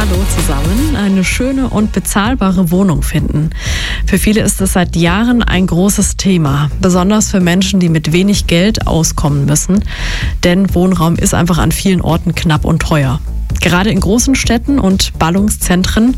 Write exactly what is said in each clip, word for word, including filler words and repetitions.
Hallo zusammen. Eine schöne und bezahlbare Wohnung finden. Für viele ist es seit Jahren ein großes Thema, besonders für Menschen, die mit wenig Geld auskommen müssen. Denn Wohnraum ist einfach an vielen Orten knapp und teuer. Gerade in großen Städten und Ballungszentren.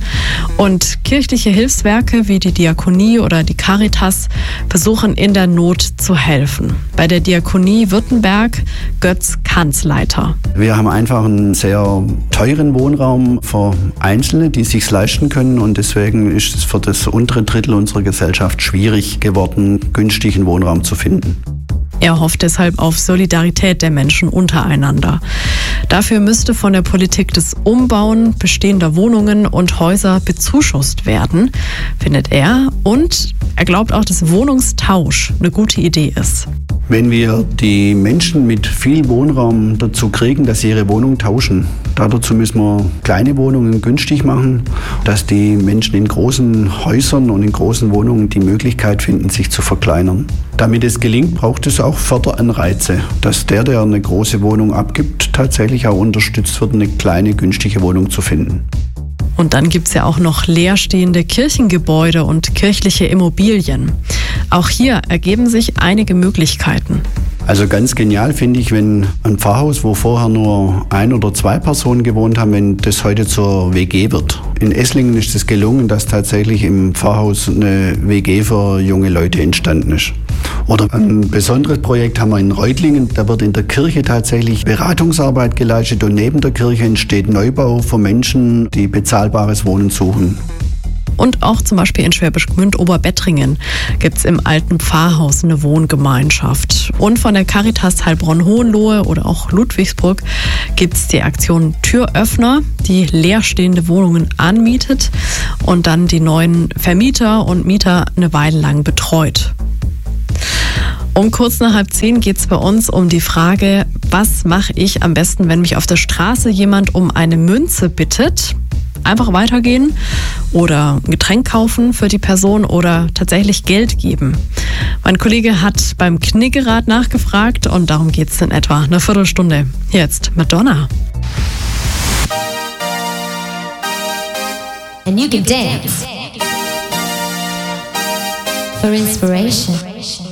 Und kirchliche Hilfswerke wie die Diakonie oder die Caritas versuchen in der Not zu helfen. Bei der Diakonie Württemberg Götz Kanzleiter. Wir haben einfach einen sehr teuren Wohnraum für Einzelne, die es sich leisten können. Und deswegen ist es für das untere Drittel unserer Gesellschaft schwierig geworden, günstigen Wohnraum zu finden. Er hofft deshalb auf Solidarität der Menschen untereinander. Dafür müsste von der Politik das Umbauen bestehender Wohnungen und Häuser bezuschusst werden, findet er. Und er glaubt auch, dass Wohnungstausch eine gute Idee ist. Wenn wir die Menschen mit viel Wohnraum dazu kriegen, dass sie ihre Wohnung tauschen, dazu müssen wir kleine Wohnungen günstig machen, dass die Menschen in großen Häusern und in großen Wohnungen die Möglichkeit finden, sich zu verkleinern. Damit es gelingt, braucht es auch Förderanreize, dass der, der eine große Wohnung abgibt, tatsächlich auch unterstützt wird, eine kleine, günstige Wohnung zu finden. Und dann gibt es ja auch noch leerstehende Kirchengebäude und kirchliche Immobilien. Auch hier ergeben sich einige Möglichkeiten. Also ganz genial finde ich, wenn ein Pfarrhaus, wo vorher nur ein oder zwei Personen gewohnt haben, wenn das heute zur W G wird. In Esslingen ist es gelungen, dass tatsächlich im Pfarrhaus eine W G für junge Leute entstanden ist. Oder ein besonderes Projekt haben wir in Reutlingen. Da wird in der Kirche tatsächlich Beratungsarbeit geleistet und neben der Kirche entsteht Neubau für Menschen, die bezahlbares Wohnen suchen. Und auch zum Beispiel in Schwäbisch Gmünd Oberbettringen gibt es im alten Pfarrhaus eine Wohngemeinschaft. Und von der Caritas Heilbronn-Hohenlohe oder auch Ludwigsburg gibt es die Aktion Türöffner, die leerstehende Wohnungen anmietet und dann die neuen Vermieter und Mieter eine Weile lang betreut. Um kurz nach halb zehn geht es bei uns um die Frage, was mache ich am besten, wenn mich auf der Straße jemand um eine Münze bittet? Einfach weitergehen oder ein Getränk kaufen für die Person oder tatsächlich Geld geben. Mein Kollege hat beim Kniggerad nachgefragt und darum geht es in etwa eine Viertelstunde. Jetzt Madonna. And you can dance for inspiration.